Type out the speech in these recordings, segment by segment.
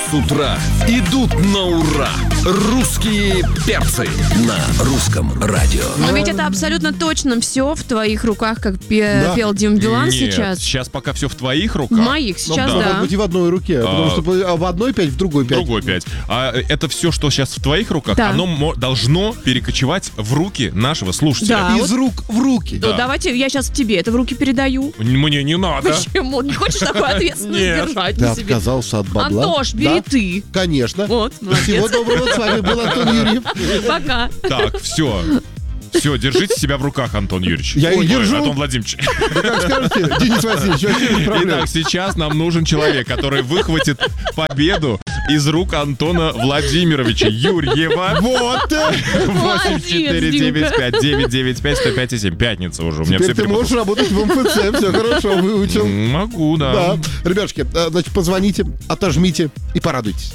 с утра идут на ура. Русские перцы на русском радио. Но ведь это абсолютно точно все в твоих руках, как пел Дима Билан сейчас. Сейчас пока все в твоих руках. В моих сейчас, да. Может быть, и в одной руке. Потому что в одной 5, в другой 5. В другой 5. А это все, что сейчас в твоих руках, Да. оно должно перекочевать в руки нашего слушателя. Да. Из рук в руки. Ну, давайте я сейчас тебе это в руки передаю. Мне не надо. Почему? Не хочешь такую ответственность Нет. держать Ты на себе? отказался от бабла. Антош, бери Да? ты. Конечно. Вот, Всего молодец. доброго. С вами был Антон Юрьев. Пока. Так, все. Все, держите себя в руках, Антон Юрьевич. Я и Ой, держу. Антон Владимирович. Да как скажете, Денис Васильевич, вообще без проблем. Итак, сейчас нам нужен человек, который выхватит победу из рук Антона Владимировича Юрьева. Вот! 8495-995-105-7. Пятница уже. У меня все Теперь ты можешь работать в МФЦ, все хорошо, выучил. Могу, да. Да. Ребятушки, значит, позвоните, отожмите и порадуйтесь.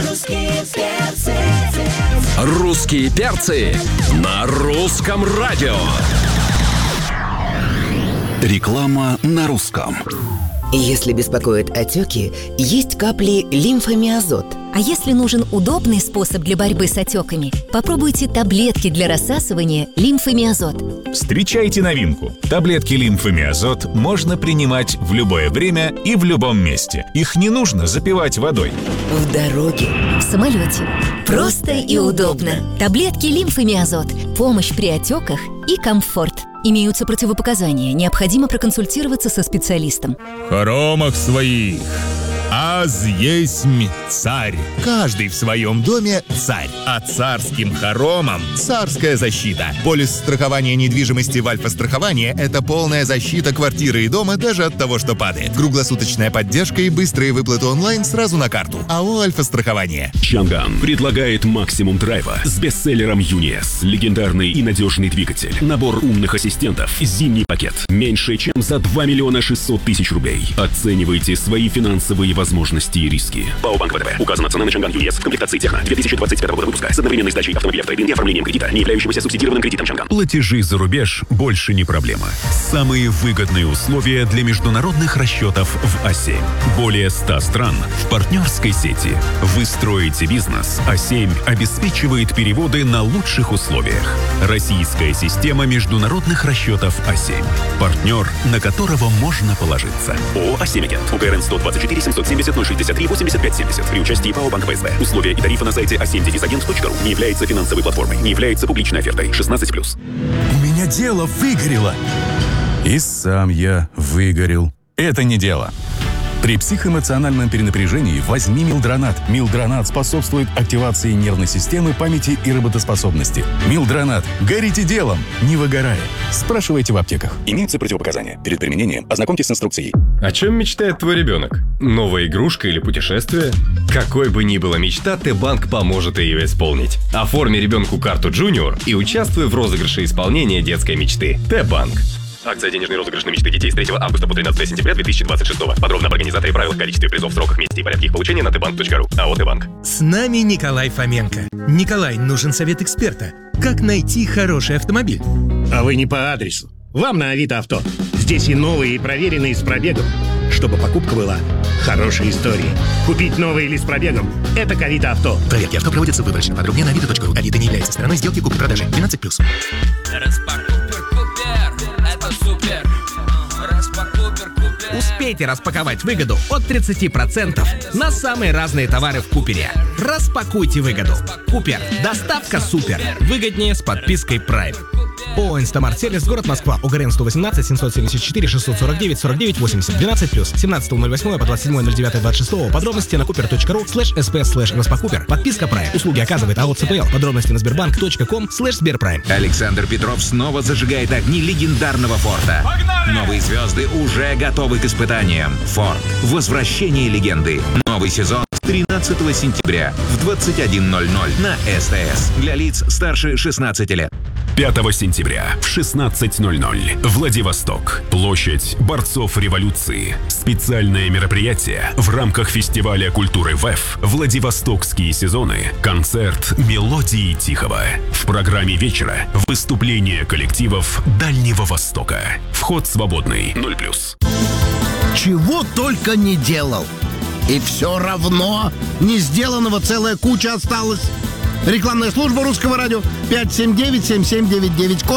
Русские перцы на русском радио. Реклама на русском. Если беспокоят отеки, есть капли лимфомиазот. А если нужен удобный способ для борьбы с отеками, попробуйте таблетки для рассасывания лимфомиазот. Встречайте новинку. Таблетки лимфомиазот можно принимать в любое время и в любом месте. Их не нужно запивать водой. В дороге. В самолете. Просто и удобно. Таблетки лимфомиазот. Помощь при отеках и комфорт. Имеются противопоказания. Необходимо проконсультироваться со специалистом. В хоромах своих аз есмь царь. Каждый в своем доме царь. А царским хоромам царская защита. Полис страхования недвижимости в Альфа-страховании – это полная защита квартиры и дома даже от того, что падает. Круглосуточная поддержка и быстрые выплаты онлайн сразу на карту. АО «Альфа-страхование». Чанган предлагает максимум драйва с бестселлером UNIS. Легендарный и надежный двигатель. Набор умных ассистентов. Зимний пакет. Меньше, чем за 2 миллиона 600 тысяч рублей. Оценивайте свои финансовые возможности и риски. ПАО «Банк ВТБ». Указана цена на Чанган UNIS в комплектации Техно 2025 года выпуска с одновременной сдачей автомобиля в трейд-ин и оформлением кредита, не являющегося субсидированным кредитом Чанган. Платежи за рубеж больше не проблема. Самые выгодные условия для международных расчетов в А7. Более 100 стран в партнерской сети. Вы строите бизнес, А7 обеспечивает переводы на лучших условиях. Российская система международных расчетов А7. Партнер, на которого можно положиться. ООО «А7 Агент». УКРН 124 770 063 85 70. При участии ПАО «Банк ПСБ». Условия и тарифы на сайте a7-agent.ru. Не является финансовой платформой. Не является публичной офертой. 16+. У меня дело выгорело. И сам я выгорел. Это не дело. При психоэмоциональном перенапряжении возьми Милдронат. Милдронат способствует активации нервной системы, памяти и работоспособности. Милдронат. Горите делом, не выгорая. Спрашивайте в аптеках. Имеются противопоказания. Перед применением ознакомьтесь с инструкцией. О чем мечтает твой ребенок? Новая игрушка или путешествие? Какой бы ни была мечта, Т-банк поможет ее исполнить. Оформи ребенку карту Junior и участвуй в розыгрыше исполнения детской мечты. Т-банк. Акция «Денежный розыгрыш на мечты детей» с 3 августа по 13 сентября 2026. Подробно об организаторе, правилах, количестве призов, сроках, месте и порядке их получения на tbank.ru. АО «Т-банк». С нами Николай Фоменко. Николай, нужен совет эксперта. Как найти хороший автомобиль? А вы не по адресу. Вам на Авито Авто. Здесь и новые, и проверенные с пробегом. Чтобы покупка была хорошей историей. Купить новый или с пробегом – это к Авито Авто. Проверки авто проводятся выборочно. Подробнее на авито.ру. Авито не является стороной сделки купли-продажи. 12+. Успейте распаковать выгоду от 30% на самые разные товары в Купере. Распакуйте выгоду. Купер. Доставка супер. Выгоднее с подпиской Prime. ООО «Инстамарт Сервис», город Москва, УГРН 118 774 649 49 80 12+, 17.08 по 27.09.26. Подробности на cooper.ru/sp/распакупер. Подписка Prime. Услуги оказывает АО ЦПЛ. Подробности на sberbank.com/sberprime. Александр Петров снова зажигает огни легендарного Форда. Погнали! Новые звезды уже готовы к испытаниям. Форд. Возвращение легенды. Новый сезон с 13 сентября в 21:00 на СТС. Для лиц старше 16 лет. 5 сентября в 16:00. Владивосток. Площадь борцов революции. Специальное мероприятие в рамках фестиваля культуры ВЭФ «Владивостокские сезоны». Концерт «Мелодии Тихого». В программе вечера выступления коллективов Дальнего Востока. Вход свободный. 0+. Чего только не делал. И все равно не сделанного целая куча осталась. Рекламная служба Русского радио 579-7799, код